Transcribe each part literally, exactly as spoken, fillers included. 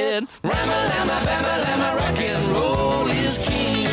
again. Rama, lama, bama, lama, rock and roll is king.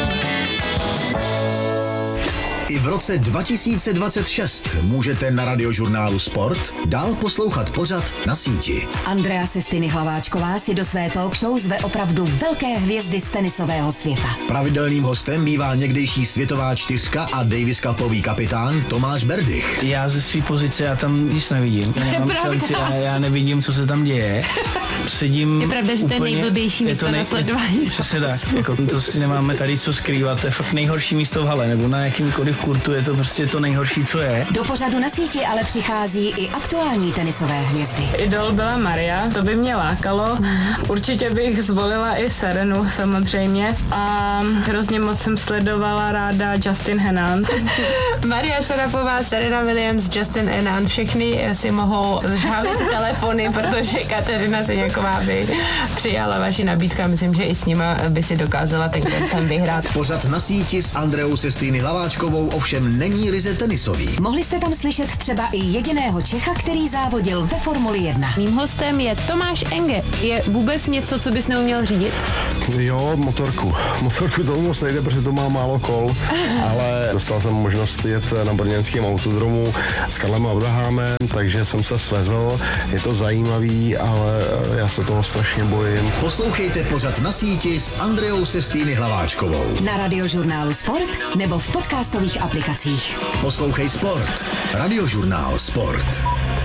I v roce dva tisíce dvacet šest můžete na Radiožurnálu Sport dál poslouchat pořad Na síti. Andrea Sestiny Hlaváčková si do své talk show zve opravdu velké hvězdy z tenisového světa. Pravidelným hostem bývá někdejší světová čtyřka a Davis Cupový kapitán Tomáš Berdych. Já ze své pozice já tam nic nevidím. Já nemám šanci a já nevidím, co se tam děje. Sedím. Je pravda, že to je nejblbější místo na sledování. Přesně tak. Jako, to si nemáme tady co skrývat. To je fakt nejhorší místo v hale, nebo na jakýmkoliv kurtu je to prostě to nejhorší, co je. Do pořadu Na síti ale přichází i aktuální tenisové hvězdy. Idol byla Maria, to by mě lákalo. Určitě bych zvolila i Serenu samozřejmě a hrozně moc jsem sledovala ráda Justin Henan. Maria Šarapová, Serena Williams, Justin Henan, všechny si mohou zžálit telefony, protože Kateřina Siněková by přijala vaši nabídku a myslím, že i s nima by si dokázala ten koncem vyhrát. Pořad Na síti s Andreou Sestýny Hlaváčkovou ovšem není ryze tenisový. Mohli jste tam slyšet třeba i jediného Čecha, který závodil ve Formuli jedna. Mým hostem je Tomáš Enge. Je vůbec něco, co bys neuměl řídit? Jo, motorku. Motorku tomu moc nejde, protože to má málo kol, ale dostal jsem možnost jet na brněnském autodromu s Karlem Abrahamem, takže jsem se svezl. Je to zajímavý, ale já se toho strašně bojím. Poslouchejte pořad Na síti s Andreou Sestýny Hlaváčkovou. Na Radiožurnálu Sport nebo v podcastových aplikacích. Poslouchej Sport. Radiožurnál Sport.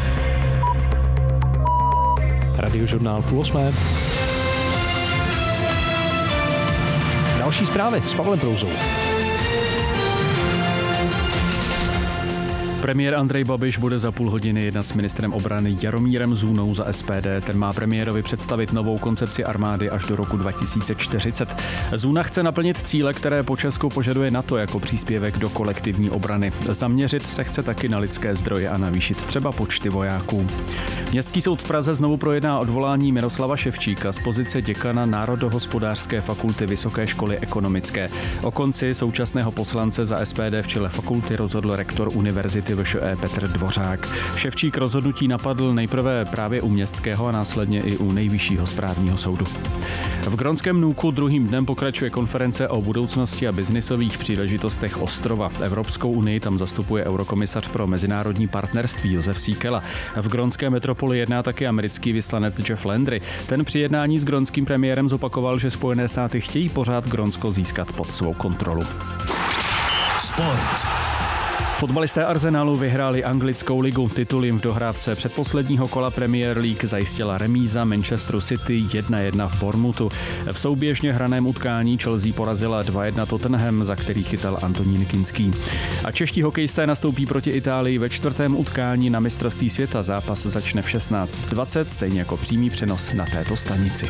Radiožurnál půl osmé. Další zprávy s Pavlem Prouzou. Premiér Andrej Babiš bude za půl hodiny jednat s ministrem obrany Jaromírem Zůnou za S P D. Ten má premiérovi představit novou koncepci armády až do roku dva tisíce čtyřicet. Zůna chce naplnit cíle, které po Česku požaduje NATO jako příspěvek do kolektivní obrany. Zaměřit se chce taky na lidské zdroje a navýšit třeba počty vojáků. Městský soud v Praze znovu projedná odvolání Miroslava Ševčíka z pozice děkana Národohospodářské fakulty Vysoké školy ekonomické. O konci současného poslance za S P D v čele fakulty rozhodl rektor univerzity V Š E Petr Dvořák. Ševčík rozhodnutí napadl nejprve právě u městského a následně i u nejvyššího správního soudu. V Grónském Nuuku druhým dnem pokračuje konference o budoucnosti a biznisových příležitostech ostrova. Evropskou unii tam zastupuje eurokomisař pro mezinárodní partnerství Josef Síkela. V grónské metropoli jedná taky americký vyslanec Jeff Landry. Ten při jednání s grónským premiérem zopakoval, že Spojené státy chtějí pořád Grónsko získat pod svou kontrolu. Sport. Fotbalisté Arsenalu vyhráli anglickou ligu. Titul jim v dohrávce předposledního kola Premier League zajistila remíza Manchesteru City jedna jedna v Bournemouthu. V souběžně hraném utkání Chelsea porazila dva jedna Tottenham, za který chytal Antonín Kinský. A čeští hokejisté nastoupí proti Itálii ve čtvrtém utkání na mistrovství světa. Zápas začne v šestnáct dvacet, stejně jako přímý přenos na této stanici.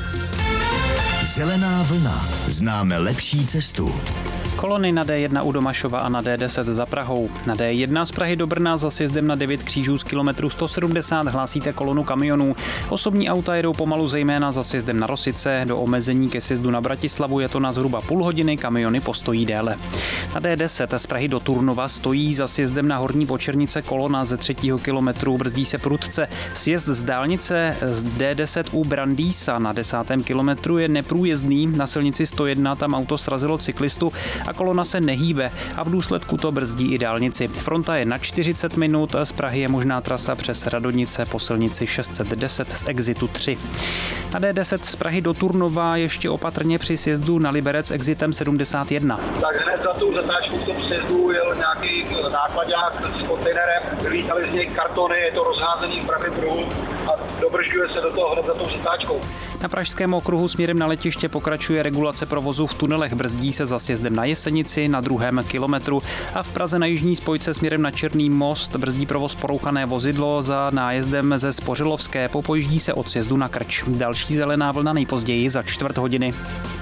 Zelená vlna. Známe lepší cestu. Kolony na D jedna u Domašova a na D deset za Prahou. Na D jedna z Prahy do Brna za sjezdem na devět křížů z kilometru sto sedmdesát hlásíte kolonu kamionů. Osobní auta jedou pomalu zejména za sjezdem na Rosice. Do omezení ke sjezdu na Bratislavu je to na zhruba půl hodiny, kamiony postojí déle. Na D deset z Prahy do Turnova stojí za sjezdem na Horní Počernice kolona ze třetího kilometru, brzdí se prudce. Sjezd z dálnice z D deset u Brandýsa na desátém kilometru je neprůjezdný. Na silnici sto jedna tam auto srazilo cyklistu a kolona se nehýbe a v důsledku to brzdí i dálnici. Fronta je na čtyřicet minut, z Prahy je možná trasa přes Radonice po silnici šest set deset z exitu tři. Na D deset z Prahy do Turnova ještě opatrně při sjezdu na Liberec exitem sedmdesát jedna. Tak hned za tou zatáčkou v tom sjezdu jel nějaký nákladák s kontejnerem, vylítaly z něj kartony, je to rozházený v pravém pruhu a dobržďuje se do toho hned za tou zatáčkou. Na Pražském okruhu směrem na letiště pokračuje regulace provozu v tunelech, brzdí se za sjezdem na Jesenici na druhém kilometru a v Praze na jižní spojce směrem na Černý most brzdí provoz porouchané vozidlo za nájezdem ze Spořilovské, popojíždí se od sjezdu na Krč. Další zelená vlna nejpozději za čtvrt hodiny.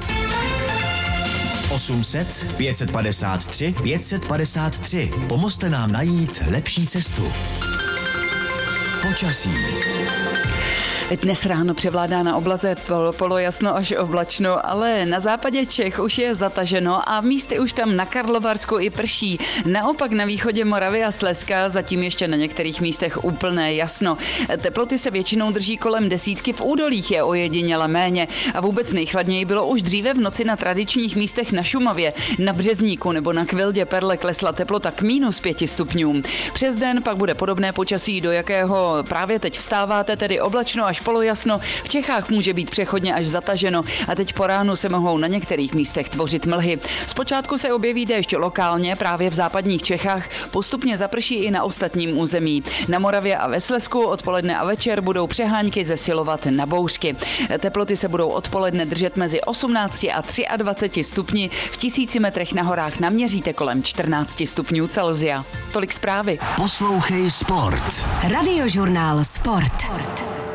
osm set, pět set padesát tři, pět set padesát tři. Pomozte nám najít lepší cestu. Počasí. Dnes ráno převládá na oblaze pol, polojasno až oblačno, ale na západě Čech už je zataženo a místy už tam na Karlovarsku i prší. Naopak na východě Moravy a Slezska zatím ještě na některých místech úplné jasno. Teploty se většinou drží kolem desítky, v údolích je ojediněle méně a vůbec nejchladněji bylo už dříve v noci na tradičních místech na Šumavě. Na Březníku nebo na Kvildě Perle klesla teplota k minus pěti stupňům. Přes den pak bude podobné počasí, do jakého právě teď vstáváte, tedy oblačno až polojasno. V Čechách může být přechodně až zataženo a teď po ránu se mohou na některých místech tvořit mlhy. Zpočátku se objeví déšť lokálně právě v západních Čechách, postupně zaprší i na ostatním území. Na Moravě a ve Slezsku odpoledne a večer budou přehánky zesilovat na bouřky. Teploty se budou odpoledne držet mezi osmnácti a dvaceti třemi stupni. V tisíci metrech na horách naměříte kolem čtrnácti stupňů Celsia. Tolik zprávy. Poslouchej Sport. Radiožurnál Sport.